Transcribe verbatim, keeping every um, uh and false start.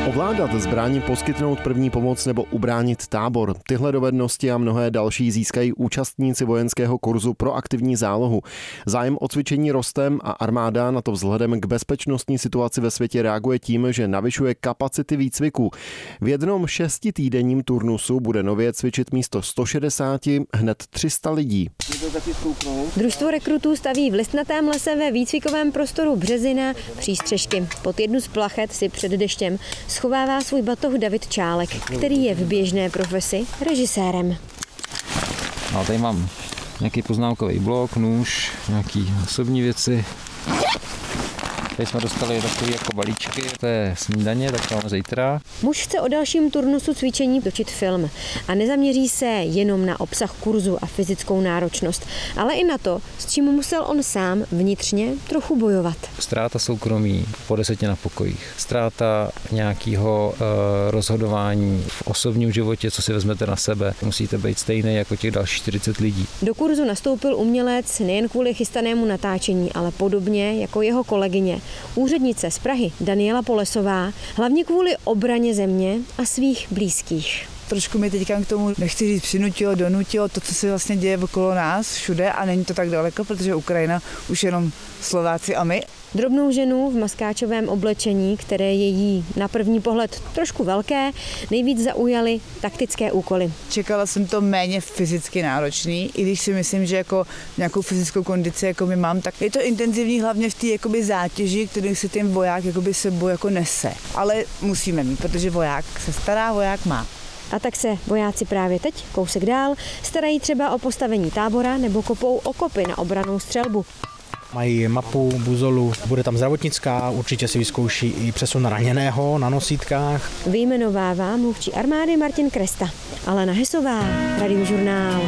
Ovládat zbraň, poskytnout první pomoc nebo ubránit tábor. Tyhle dovednosti a mnohé další získají účastníci vojenského kurzu pro aktivní zálohu. Zájem o cvičení roste a armáda na to vzhledem k bezpečnostní situaci ve světě reaguje tím, že navyšuje kapacity výcviků. V jednom šestitýdenním turnusu bude nově cvičit místo sto šedesát hned tři sta lidí. Družstvo rekrutů staví v listnatém lese ve výcvikovém prostoru Březina přístřešky. Pod jednu z plachet si před deštěm schovává svůj batoh David Čálek, který je v běžné profesi režisérem. No, tady mám nějaký poznámkový blok, nůž, nějaký osobní věci. Tady jsme dostali takové jako balíčky, to je snídaně, tak to máme zítra. Muž chce o dalším turnusu cvičení točit film a nezaměří se jenom na obsah kurzu a fyzickou náročnost, ale i na to, s čím musel on sám vnitřně trochu bojovat. Ztráta soukromí po deseti na pokojích, ztráta nějakého e, rozhodování v osobním životě, co si vezmete na sebe. Musíte být stejný jako těch dalších čtyřicet lidí. Do kurzu nastoupil umělec nejen kvůli chystanému natáčení, ale podobně jako jeho kolegyně. Úřednice z Prahy Daniela Polesová, hlavně kvůli obraně země a svých blízkých. Trošku mi teďka k tomu, nechci říct, přinutilo, donutilo to, co se vlastně děje okolo nás všude a není to tak daleko, protože Ukrajina už jenom Slováci a my. Drobnou ženu v maskáčovém oblečení, které je jí na první pohled trošku velké, nejvíc zaujaly taktické úkoly. Čekala jsem to méně fyzicky náročný, i když si myslím, že jako nějakou fyzickou kondici jako my mám, tak je to intenzivní hlavně v té jakoby zátěži, který si ten voják jakoby sebou jako nese. Ale musíme mít, protože voják se stará, voják má. A tak se vojáci právě teď, kousek dál, starají třeba o postavení tábora nebo kopou okopy na obrannou střelbu. Mají mapu, buzolu, bude tam zdravotnická, určitě si vyzkouší i přesun raněného na nosítkách. Vyjmenovává mluvčí armády Martin Kresta. Alena Hesová, Radiožurnál.